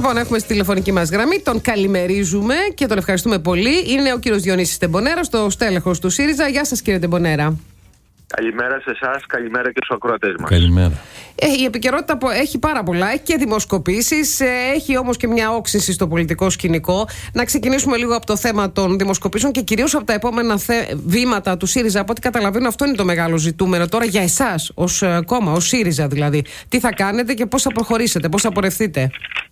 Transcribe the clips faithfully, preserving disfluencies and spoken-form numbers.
Λοιπόν, έχουμε στη τηλεφωνική μας γραμμή, τον καλημερίζουμε και τον ευχαριστούμε πολύ. Είναι ο κύριος Διονύσης Τεμπονέρας, το στέλεχος του ΣΥΡΙΖΑ. Γεια σας, κύριε Τεμπονέρα. Καλημέρα σε εσάς, καλημέρα και στους ακροατές μας. Καλημέρα. Ε, η επικαιρότητα έχει πάρα πολλά, έχει και δημοσκοπήσεις, έχει όμως και μια όξυνση στο πολιτικό σκηνικό. Να ξεκινήσουμε λίγο από το θέμα των δημοσκοπήσεων και κυρίως από τα επόμενα θε... βήματα του ΣΥΡΙΖΑ. Από ό,τι καταλαβαίνω, αυτό είναι το μεγάλο ζητούμενο τώρα για εσάς, ως κόμμα, ως ΣΥΡΙΖΑ δηλαδή. Τι θα κάνετε και πώς θα προχωρήσετε, πώς θα πορευτείτε.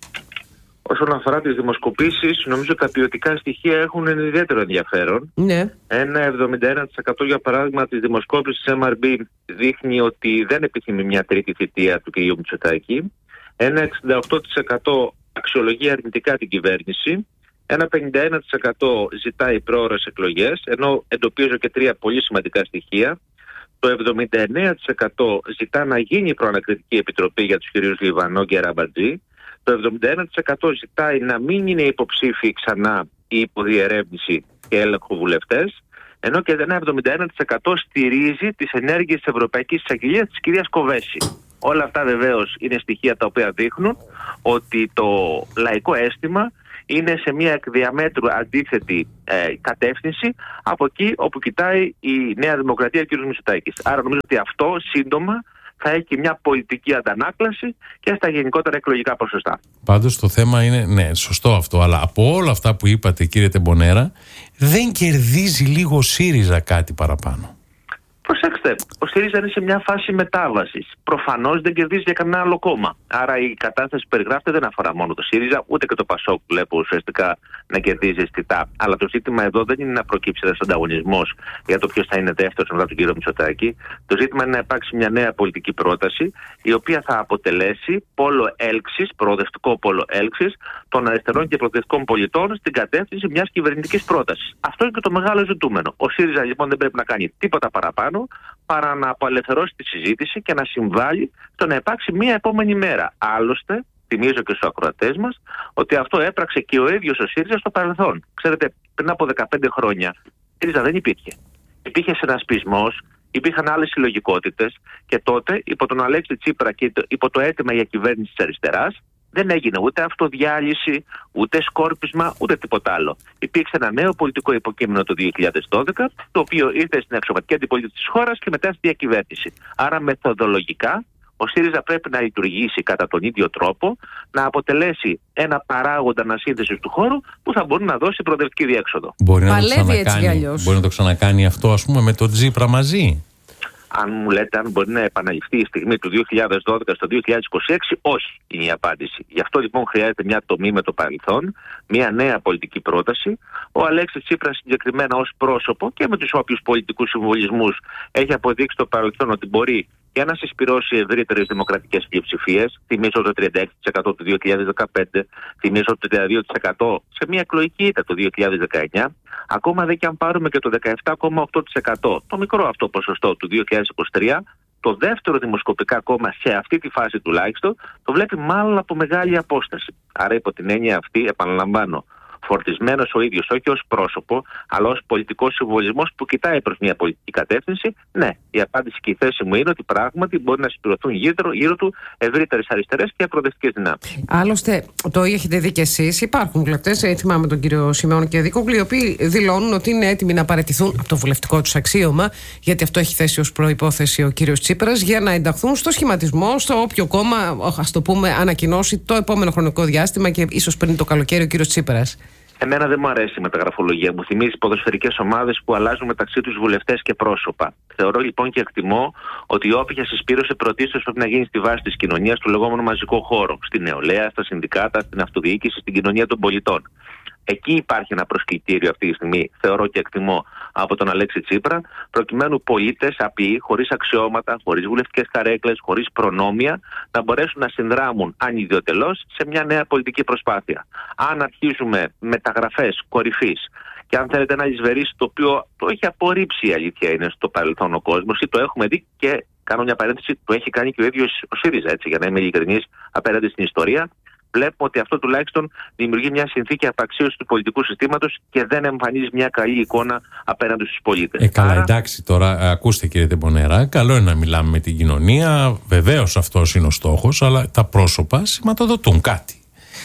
Όσον αφορά τις δημοσκοπήσεις, νομίζω τα ποιοτικά στοιχεία έχουν ιδιαίτερο ενδιαφέρον. Ναι. Ένα εβδομήντα ένα τοις εκατό για παράδειγμα της δημοσκόπησης της εμ αρ μπι δείχνει ότι δεν επιθυμεί μια τρίτη θητεία του κ. Μητσοτάκη. Ένα εξήντα οκτώ τοις εκατό αξιολογεί αρνητικά την κυβέρνηση. Ένα πενήντα ένα τοις εκατό ζητάει πρόωρες εκλογές, ενώ εντοπίζω και τρία πολύ σημαντικά στοιχεία. Το εβδομήντα εννέα τοις εκατό ζητά να γίνει προανακριτική επιτροπή για τους κ. Λιβανό και Ραμπατζή. Το εβδομήντα ένα τοις εκατό ζητάει να μην είναι υποψήφιοι ξανά η υποδιερεύνηση και έλεγχο βουλευτές, ενώ και ένα εβδομήντα ένα τοις εκατό στηρίζει τις ενέργειες της Ευρωπαϊκής Εισαγγελίας της κυρίας Κοβέση. Όλα αυτά βεβαίως είναι στοιχεία τα οποία δείχνουν ότι το λαϊκό αίσθημα είναι σε μια εκ διαμέτρου αντίθετη ε, κατεύθυνση από εκεί όπου κοιτάει η Νέα Δημοκρατία κ. Μητσοτάκης. Άρα νομίζω ότι αυτό σύντομα θα έχει μια πολιτική αντανάκλαση και στα γενικότερα εκλογικά ποσοστά. Πάντως το θέμα είναι, ναι, σωστό αυτό, αλλά από όλα αυτά που είπατε, κύριε Τεμπονέρα, δεν κερδίζει λίγο ο ΣΥΡΙΖΑ κάτι παραπάνω? Προσέξτε, ο ΣΥΡΙΖΑ είναι σε μια φάση μετάβασης. Προφανώς δεν κερδίζει για κανένα άλλο κόμμα. Άρα η κατάσταση που περιγράφεται δεν αφορά μόνο το ΣΥΡΙΖΑ, ούτε και το ΠΑΣΟΚ που βλέπω ουσιαστικά να κερδίζει αισθητά. Αλλά το ζήτημα εδώ δεν είναι να προκύψει ένας ανταγωνισμός για το ποιος θα είναι δεύτερος μετά τον κύριο Μητσοτάκη. Το ζήτημα είναι να υπάρξει μια νέα πολιτική πρόταση, η οποία θα αποτελέσει πόλο έλξης, προοδευτικό πόλο έλξης των αριστερών και προοδευτικών πολιτών στην κατεύθυνση μιας κυβερνητικής πρότασης. Αυτό είναι και το μεγάλο ζητούμενο. Ο ΣΥΡΙΖΑ λοιπόν δεν πρέπει να κάνει τίποτα παραπάνω παρά να απελευθερώσει τη συζήτηση και να συμβάλλει στο να υπάρξει μία επόμενη μέρα. Άλλωστε, θυμίζω και στους ακροατές μας ότι αυτό έπραξε και ο ίδιος ο ΣΥΡΙΖΑ στο παρελθόν. Ξέρετε, πριν από δεκαπέντε χρόνια, ο ΣΥΡΙΖΑ δεν υπήρχε. Υπήρχε συνασπισμός, υπήρχαν άλλες συλλογικότητες και τότε, υπό τον Αλέξη Τσίπρα και υπό το αίτημα για κυβέρνηση της αριστεράς, δεν έγινε ούτε αυτοδιάλυση, ούτε σκόρπισμα, ούτε τίποτα άλλο. Υπήρξε ένα νέο πολιτικό υποκείμενο το δύο χιλιάδες δώδεκα, το οποίο ήρθε στην αξιωματική αντιπολίτευση της χώρας και μετά στη διακυβέρνηση. Άρα, μεθοδολογικά, ο ΣΥΡΙΖΑ πρέπει να λειτουργήσει κατά τον ίδιο τρόπο, να αποτελέσει ένα παράγοντα ανασύνθεσης του χώρου που θα μπορεί να δώσει προοδευτική διέξοδο. Μπορεί να, το ξανακάνει, μπορεί να το ξανακάνει αυτό, ας πούμε, με τον Τσίπρα μαζί? Αν μου λέτε αν μπορεί να επαναληφθεί η στιγμή του δύο χιλιάδες δώδεκα στο δύο χιλιάδες είκοσι έξι, όχι είναι η απάντηση. Γι' αυτό λοιπόν χρειάζεται μια τομή με το παρελθόν, μια νέα πολιτική πρόταση. Ο Αλέξης Τσίπρας συγκεκριμένα ως πρόσωπο και με τους όποιους πολιτικούς συμβολισμούς έχει αποδείξει στο παρελθόν ότι μπορεί και να συσπυρώσει ευρύτερες δημοκρατικές πλειοψηφίες. Θυμίζω το τριάντα έξι τοις εκατό του δύο χιλιάδες δεκαπέντε, θυμίζω το τριάντα δύο τοις εκατό σε μια εκλογική ήττα το δύο χιλιάδες δεκαεννιά. Ακόμα δε και αν πάρουμε και το δεκαεπτά κόμμα οκτώ τοις εκατό, το μικρό αυτό ποσοστό του δύο χιλιάδες είκοσι τρία, το δεύτερο δημοσκοπικά κόμμα σε αυτή τη φάση τουλάχιστον το βλέπει μάλλον από μεγάλη απόσταση. Άρα υπό την έννοια αυτή, επαναλαμβάνω, φορτισμένος ο ίδιος όχι ως πρόσωπο, αλλά ως πολιτικός συμβολισμός που κοιτάει προς μια πολιτική κατεύθυνση, ναι, η απάντηση και η θέση μου είναι ότι πράγματι μπορεί να συμπληρωθούν γύρω, γύρω του ευρύτερες αριστερές και προοδευτικές δυνάμεις. Άλλωστε, το έχετε δει κι εσείς, υπάρχουν βουλευτές, θυμάμαι τον κύριο Σιμεών και Δίκογλου, οι οποίοι δηλώνουν ότι είναι έτοιμοι να παραιτηθούν από το βουλευτικό τους αξίωμα, γιατί αυτό έχει θέσει ως προϋπόθεση ο κύριος Τσίπρας, για να ενταχθούν στο σχηματισμό, στο όποιο κόμμα, ας το πούμε, ανακοινώσει το επόμενο χρονικό διάστημα και ίσως πριν το καλοκαίρι ο κύριος Τσίπρας. Εμένα δεν μου αρέσει η μεταγραφολογία. Μου θυμίζει ποδοσφαιρικές ομάδες που αλλάζουν μεταξύ τους βουλευτές και πρόσωπα. Θεωρώ λοιπόν και εκτιμώ ότι όποια συσπήρωση πρωτίστως πρέπει να γίνει στη βάση της κοινωνίας, του λεγόμενου μαζικού χώρου. Στη νεολαία, στα συνδικάτα, στην αυτοδιοίκηση, στην κοινωνία των πολιτών. Εκεί υπάρχει ένα προσκλητήριο αυτή τη στιγμή, θεωρώ και εκτιμώ, από τον Αλέξη Τσίπρα, προκειμένου πολίτες απειοί, χωρίς αξιώματα, χωρίς βουλευτικές καρέκλες, χωρίς προνόμια, να μπορέσουν να συνδράμουν ανιδιοτελώς σε μια νέα πολιτική προσπάθεια. Αν αρχίζουμε μεταγραφές κορυφής και αν θέλετε ένα εισβερίσει το οποίο το έχει απορρίψει, η αλήθεια είναι, στο παρελθόν ο κόσμος, ή το έχουμε δει και κάνω μια παρένθεση, το έχει κάνει και ο ίδιος ο ΣΥΡΙΖΑ, έτσι, για να είμαι ειλικρινής απέναντι στην ιστορία. Βλέπουμε ότι αυτό τουλάχιστον δημιουργεί μια συνθήκη απαξίωσης του πολιτικού συστήματος και δεν εμφανίζει μια καλή εικόνα απέναντι στους πολίτες. Ε, καλά, Άρα... εντάξει, τώρα ακούστε κύριε Τεμπονέρα, καλό είναι να μιλάμε με την κοινωνία. Βεβαίως αυτός είναι ο στόχος, αλλά τα πρόσωπα σηματοδοτούν κάτι.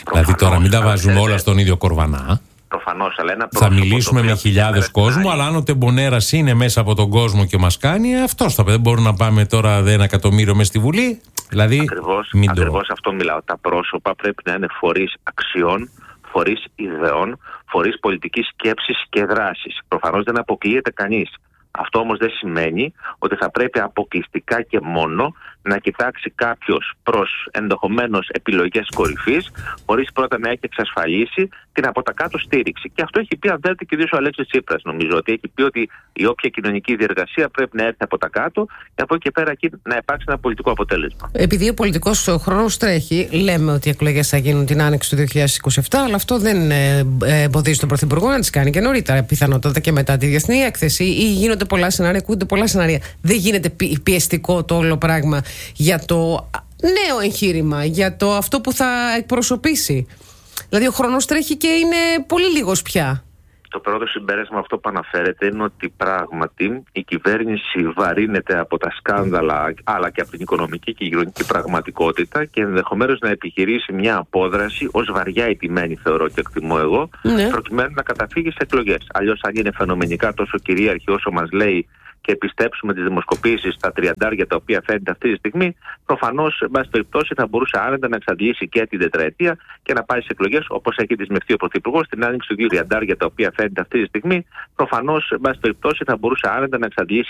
Δηλαδή τώρα μην τα βάζουμε όλα στον ίδιο κορβανά. Προφανώς, αλλά ένα θα μιλήσουμε με χιλιάδες κόσμου, αλλά αν ο Τεμπονέρας είναι μέσα από τον κόσμο και μας κάνει, αυτός θα πει. Δεν μπορούμε να πάμε τώρα ένα εκατομμύριο μέσα στη Βουλή. Δηλαδή, ακριβώς, μην ακριβώς το... αυτό μιλάω. Τα πρόσωπα πρέπει να είναι φορείς αξιών, φορείς ιδεών, φορείς πολιτικής σκέψης και δράσης. Προφανώς δεν αποκλείεται κανείς. Αυτό όμως δεν σημαίνει ότι θα πρέπει αποκλειστικά και μόνο να κοιτάξει κάποιος προς ενδεχομένως επιλογές κορυφής, χωρίς πρώτα να έχει εξασφαλίσει την από τα κάτω στήριξη. Και αυτό έχει πει, αν θέλετε, και ο Αλέξης Τσίπρας. Νομίζω ότι έχει πει ότι η όποια κοινωνική διεργασία πρέπει να έρθει από τα κάτω και από εκεί και πέρα να υπάρξει ένα πολιτικό αποτέλεσμα. Επειδή ο πολιτικός χρόνος τρέχει, λέμε ότι οι εκλογές θα γίνουν την άνοιξη του δύο χιλιάδες είκοσι επτά, αλλά αυτό δεν εμποδίζει τον Πρωθυπουργό να τις κάνει και νωρίτερα, πιθανότατα και μετά τη διεθνή έκθεση, ή γίνονται πολλά σενάρια, ακούγονται πολλά σενάρια. Δεν γίνεται πιεστικό το όλο πράγμα για το νέο εγχείρημα, για το αυτό που θα εκπροσωπήσει? Δηλαδή ο χρόνος τρέχει και είναι πολύ λίγος πια. Το πρώτο συμπέρασμα αυτό που αναφέρεται είναι ότι πράγματι η κυβέρνηση βαρύνεται από τα σκάνδαλα, αλλά και από την οικονομική και κοινωνική πραγματικότητα, και ενδεχομένως να επιχειρήσει μια απόδραση ως βαριά ηττημένη, θεωρώ και εκτιμώ εγώ, ναι, προκειμένου να καταφύγει σε εκλογές. Αλλιώς, αν είναι φαινομενικά τόσο κυρίαρχη όσο μας λέει και πιστέψουμε τις δημοσκοπήσεις στα τριαντάρια τα οποία φαίνεται αυτή τη στιγμή, προφανώς, εν πάση περιπτώσει, θα μπορούσε άνετα να εξαντλήσει και την τετραετία και να πάει σε εκλογές, όπως έχει δεσμευτεί ο Πρωθυπουργός στην άνοιξη του δύο τριαντάρια τα οποία φαίνεται αυτή τη στιγμή. Προφανώς, εν πάση περιπτώσει, θα μπορούσε άνετα να εξαντλήσει